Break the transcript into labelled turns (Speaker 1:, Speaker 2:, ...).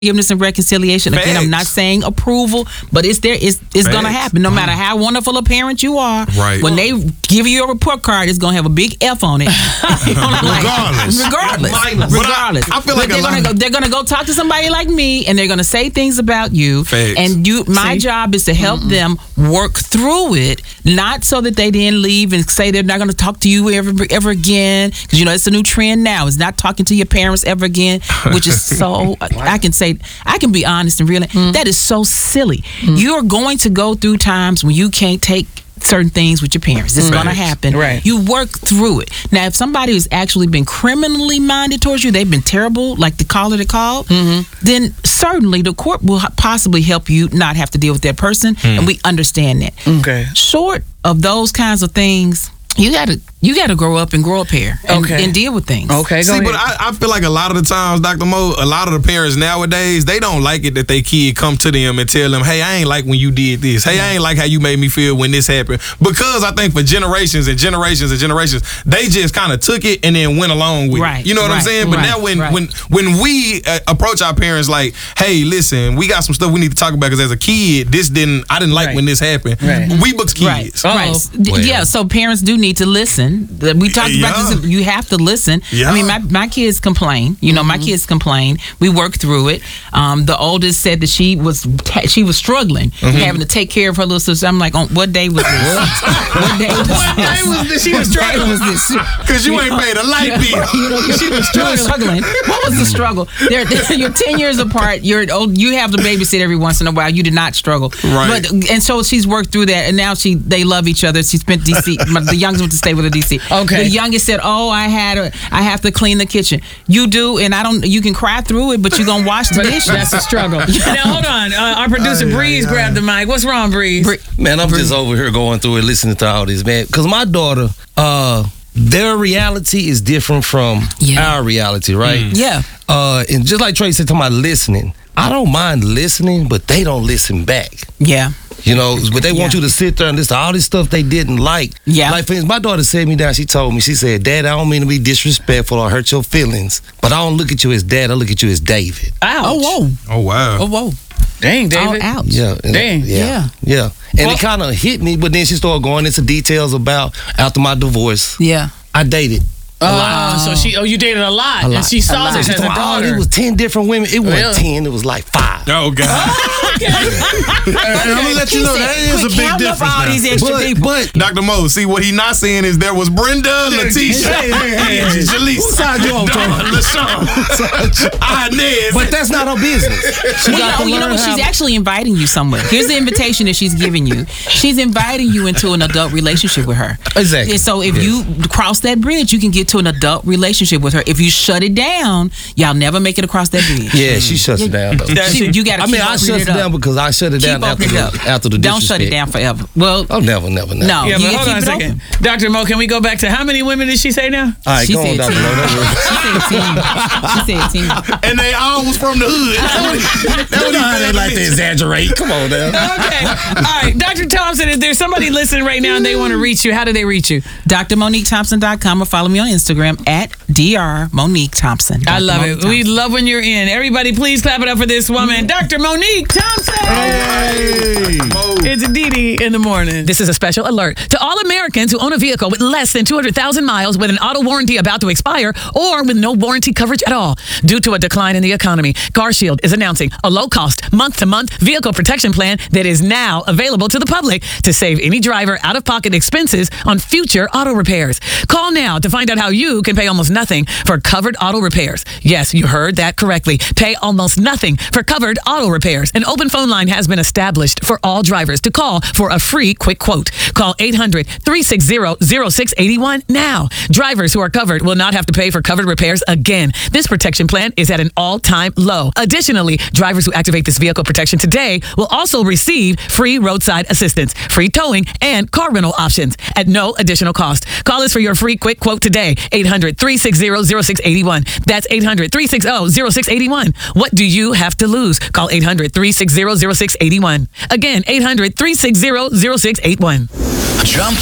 Speaker 1: forgiveness and reconciliation. Again, I'm not saying approval, but it's there. It's going to happen. No matter how wonderful a parent you are, when they give you a report card, it's going to have a big F on it. Regardless.
Speaker 2: I feel like
Speaker 1: they're going to go talk to somebody like me, and they're going to say things about you.
Speaker 2: Facts.
Speaker 1: And my job is to help them work through it, not so that they then leave and say they're not going to talk to you ever again. Because it's a new trend now. It's not talking to your parents ever again, which is so. I can be honest and real. That is so silly. You're going to go through times when you can't take certain things with your parents. It's going to happen.
Speaker 3: Right.
Speaker 1: You work through it. Now, if somebody has actually been criminally minded towards you, they've been terrible, like the caller that called, then certainly the court will possibly help you not have to deal with that person, and we understand that.
Speaker 3: Okay.
Speaker 1: Short of those kinds of things, you gotta grow up and grow up here and deal with things.
Speaker 3: Okay,
Speaker 2: See, but I feel like a lot of the times, Dr. Mo, a lot of the parents nowadays, they don't like it that their kid come to them and tell them, hey, I ain't like when you did this. Hey, I ain't like how you made me feel when this happened. Because I think for generations and generations and generations, they just kind of took it and then went along with it. You know what I'm saying? But now when we approach our parents like, hey, listen, we got some stuff we need to talk about because as a kid, I didn't like when this happened. We books kids.
Speaker 1: Yeah, so parents do need to listen. We talked about this. You have to listen. I mean, my kids complain. My kids complain. We work through it. The oldest said that she was struggling, having to take care of her little sister. I'm like, what day was this?
Speaker 3: What day was this? She was struggling.
Speaker 2: Because you ain't paid a light bill.
Speaker 1: She was struggling. What was the struggle? You're 10 years apart. You have to babysit every once in a while. You did not struggle.
Speaker 2: Right.
Speaker 1: And so she's worked through that, and now they love each other. She spent DC. The youngest went to stay with her DC.
Speaker 3: Okay.
Speaker 1: The youngest said, I have to clean the kitchen. You do, and you can cry through it, but you're going to wash the dishes.
Speaker 3: That's a struggle. Now, hold on. Our producer, Breeze, grabbed the mic. What's wrong, Breeze?
Speaker 4: Man, I'm just over here going through it, listening to all this, man. Because my daughter, their reality is different from our reality, right?
Speaker 1: Yeah.
Speaker 4: And just like Trey said, talking about listening, I don't mind listening, but they don't listen back.
Speaker 1: Yeah.
Speaker 4: But they want you to sit there and listen to all this stuff they didn't like.
Speaker 1: Yeah.
Speaker 4: Like, for instance, my daughter sat me down. She told me, she said, Dad, I don't mean to be disrespectful or hurt your feelings, but I don't look at you as Dad. I look at you as David.
Speaker 1: Ouch. Oh, whoa.
Speaker 2: Oh, wow.
Speaker 1: Oh, whoa.
Speaker 3: Dang, David.
Speaker 1: Oh, ouch.
Speaker 4: Yeah.
Speaker 3: Dang.
Speaker 4: Yeah. And it kind of hit me, but then she started going into details about after my divorce.
Speaker 1: Yeah.
Speaker 4: I dated.
Speaker 3: You dated a lot. And she saw this as a daughter.
Speaker 4: It was 10 different women. It wasn't 10, it was like 5.
Speaker 2: Oh, God.
Speaker 5: I'm going to let you know that is a big difference
Speaker 1: all
Speaker 5: now.
Speaker 1: These extra people.
Speaker 4: But
Speaker 2: Dr. Mo, see, what he not saying is there was Brenda, Letitia, Angie, Jaleesa,
Speaker 4: who side you on,
Speaker 2: LaShawn, Inez.
Speaker 4: But that's not her business.
Speaker 1: She's actually inviting you somewhere. Here's the invitation that she's giving you. She's inviting you into an adult relationship with her.
Speaker 4: Exactly.
Speaker 1: And so if you cross that bridge, you can get to an adult relationship with her. If you shut it down, y'all never make it across that bridge.
Speaker 4: Yeah, she shuts it down, though.
Speaker 1: You got to
Speaker 4: I shut it down because I shut it down after the disrespect.
Speaker 1: Don't shut it down forever. Well,
Speaker 4: never.
Speaker 1: No,
Speaker 3: yeah, but hold on a second. Dr. Mo, can we go back to how many women did she say now?
Speaker 4: All right,
Speaker 1: she
Speaker 4: go on, Dr. Mo.
Speaker 1: She said 10.
Speaker 2: And they all was from the hood.
Speaker 4: They like to exaggerate. Come on now.
Speaker 3: Okay. All right, Dr. Thompson, if there's somebody listening right now and they want to reach you, how do they reach you?
Speaker 1: DrMoniqueThompson.com or follow me on Instagram at Dr. Monique Thompson.
Speaker 3: I love it. We love when you're in. Everybody, please clap it up for this woman, Dr. Monique Thompson.
Speaker 2: Hey.
Speaker 3: It's Didi in the morning. This is a special alert to all Americans who own a vehicle with less than 200,000 miles with an auto warranty about to expire or with no warranty coverage at all. Due to a decline in the economy, CarShield is announcing a low-cost, month-to-month vehicle protection plan that is now available to the public to save any driver out-of-pocket expenses on future auto repairs. Call now to find out how you can pay almost nothing for covered auto repairs. Yes, you heard that correctly. Pay almost nothing for covered auto repairs. An open phone line has been established for all drivers to call for a free quick quote. Call 800-360-0681 now. Drivers who are covered will not have to pay for covered repairs again. This protection plan is at an all-time low. Additionally, drivers who activate this vehicle protection today will also receive free roadside assistance, free towing, and car rental options at no additional cost. Call us for your free quick quote today. 800-360-0681. That's 800-360-0681. What do you have to lose? Call 800-360-0681. Again, 800-360-0681.
Speaker 6: Jump